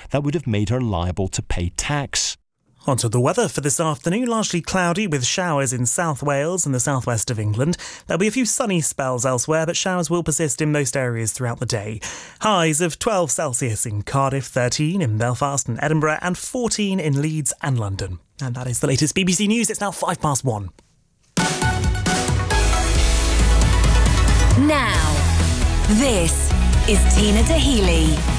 that would have made her liable to pay tax. Onto the weather for this afternoon. Largely cloudy with showers in South Wales and the southwest of England. There'll be a few sunny spells elsewhere, but showers will persist in most areas throughout the day. Highs of 12 Celsius in Cardiff, 13 in Belfast and Edinburgh, and 14 in Leeds and London. And that is the latest BBC News. It's now 1:05. Now, this is Tina Dahealy.